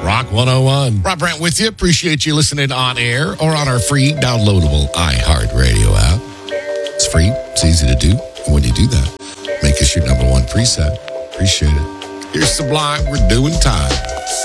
Rock 101. Rob Brandt with you. Appreciate you listening on air or on our free downloadable iHeartRadio app. It's free. It's easy to do. And when you do that, make us your number one preset. Appreciate it. Here's Sublime. We're doing time.